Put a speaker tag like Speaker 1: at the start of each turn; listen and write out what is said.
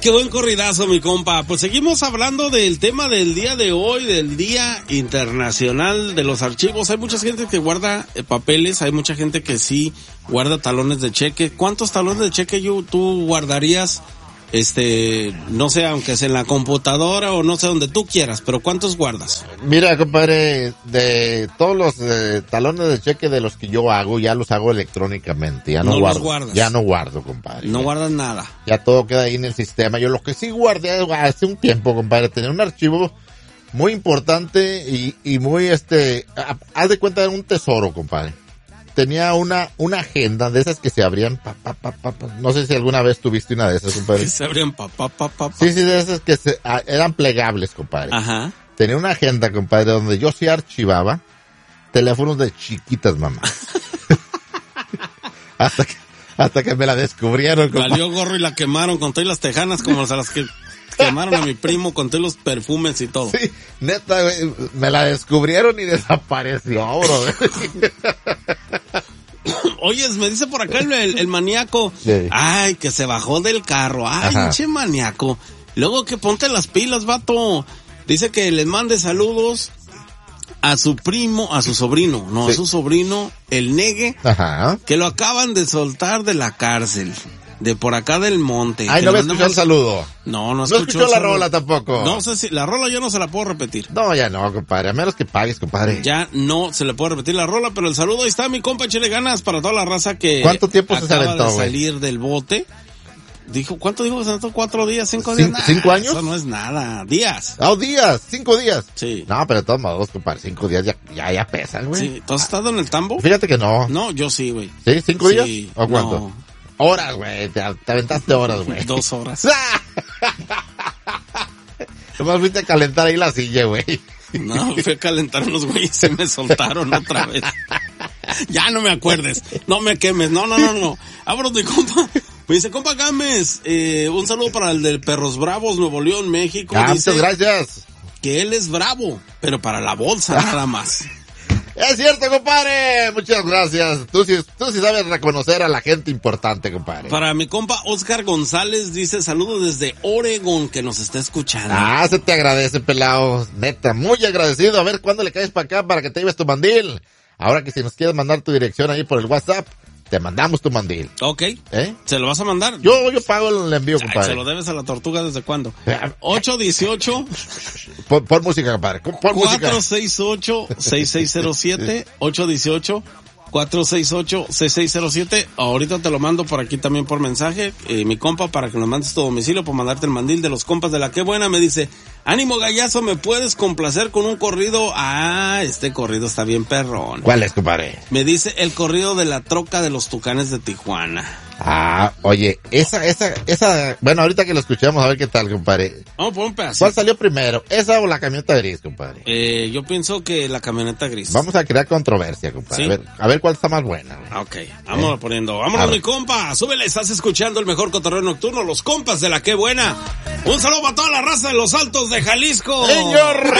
Speaker 1: qué buen corridazo, mi compa. Pues seguimos hablando del tema del día de hoy, del Día Internacional de los Archivos. Hay mucha gente que guarda papeles, hay mucha gente que sí guarda talones de cheque. ¿Cuántos talones de cheque tú guardarías? No sé, aunque sea en la computadora o no sé donde tú quieras, pero ¿cuántos guardas?
Speaker 2: Mira, compadre, de todos los talones de cheque de los que yo hago, ya los hago electrónicamente, ya no guardo.
Speaker 1: Los guardas.
Speaker 2: Ya no guardo, compadre.
Speaker 1: No guardas nada.
Speaker 2: Ya todo queda ahí en el sistema. Yo lo que sí guardé hace un tiempo, compadre, tenía un archivo muy importante y muy haz de cuenta, era un tesoro, compadre. Tenía una agenda de esas que se abrían, no sé si alguna vez tuviste una de esas, compadre.
Speaker 1: Que se abrían,
Speaker 2: Sí, de esas que eran plegables, compadre.
Speaker 1: Ajá.
Speaker 2: Tenía una agenda, compadre, donde yo sí archivaba teléfonos de chiquitas, mamá. hasta que me la descubrieron, compadre.
Speaker 1: Valió gorro y la quemaron con todas las tejanas como las que quemaron a mi primo con todos los perfumes y todo.
Speaker 2: Sí, neta, güey, me la descubrieron y desapareció, bro.
Speaker 1: Oye, me dice por acá el maníaco,
Speaker 2: sí.
Speaker 1: Ay, que se bajó del carro, ay, che maníaco. Luego que ponte las pilas, vato. Dice que les mande saludos a su primo, a su sobrino,
Speaker 2: sí.
Speaker 1: A su sobrino, el Negue,
Speaker 2: Ajá.
Speaker 1: que lo acaban de soltar de la cárcel, de por acá del monte.
Speaker 2: Ay, no me escuchó el saludo.
Speaker 1: No
Speaker 2: escuchó la rola tampoco.
Speaker 1: No sé si, la rola yo no se la puedo repetir.
Speaker 2: No, ya no, compadre, a menos que pagues, compadre.
Speaker 1: Ya no se le puede repetir la rola, pero el saludo ahí está, mi compa, échale ganas para toda la raza que
Speaker 2: ¿cuánto tiempo se aventó,
Speaker 1: de salir del bote. Dijo, ¿cuánto dijo que se aventó? 4 días, 5 días.
Speaker 2: ¿5 años?
Speaker 1: Eso no es nada, días.
Speaker 2: Días, 5 días.
Speaker 1: Sí.
Speaker 2: No, pero de todos modos, compadre, 5 días ya pesan, güey.
Speaker 1: Sí, ¿tú has estado en el tambo?
Speaker 2: Fíjate que no.
Speaker 1: No, yo sí, güey.
Speaker 2: ¿Sí? 5 días?
Speaker 1: Sí,
Speaker 2: ¿O cuánto?
Speaker 1: no.
Speaker 2: Horas, güey, te aventaste horas, güey.
Speaker 1: 2 horas.
Speaker 2: Nomás fuiste a calentar ahí la silla, güey.
Speaker 1: No, fui a calentar unos güeyes y se me soltaron otra vez. Ya no me acuerdes, no me quemes, no. Abro mi compa. Me dice, compa Gámez, un saludo para el de Perros Bravos, Nuevo León, México.
Speaker 2: Muchas gracias.
Speaker 1: Que él es bravo, pero para la bolsa nada más.
Speaker 2: Es cierto, compadre. Muchas gracias. Tú sí sabes reconocer a la gente importante, compadre.
Speaker 1: Para mi compa Oscar González dice, saludos desde Oregón, que nos está escuchando.
Speaker 2: Se te agradece, pelado. Neta, muy agradecido. A ver cuándo le caes para acá para que te lleves tu mandil. Ahora que si nos quieres mandar tu dirección ahí por el WhatsApp, te mandamos tu mandil.
Speaker 1: Ok. ¿Se lo vas a mandar?
Speaker 2: Yo pago el envío, compadre.
Speaker 1: ¿Se lo debes a la tortuga desde cuándo? 818.
Speaker 2: Pon música, compadre. Pon música.
Speaker 1: 468-6607. 818-468-6607. Ahorita te lo mando por aquí también por mensaje. Mi compa, para que nos mandes tu domicilio, por mandarte el mandil de los compas de la Qué Buena. Me dice, ánimo gallazo, ¿me puedes complacer con un corrido? Este corrido está bien perrón.
Speaker 2: ¿Cuál es, compadre?
Speaker 1: Me dice el corrido de la troca de los Tucanes de Tijuana.
Speaker 2: Oye, esa, bueno, ahorita que lo escuchamos, a ver qué tal, compadre.
Speaker 1: Vamos por un pedacito.
Speaker 2: ¿Cuál salió primero? ¿Esa o la camioneta gris, compadre?
Speaker 1: Yo pienso que la camioneta gris.
Speaker 2: Vamos a crear controversia, compadre. ¿Sí? A ver cuál está más buena.
Speaker 1: Ok, vámonos poniendo. Vámonos, mi compa. Súbele, estás escuchando el mejor cotorreo nocturno, los compas de la Qué Buena. Un saludo para toda la raza de los Altos de Jalisco.
Speaker 2: ¡Señor!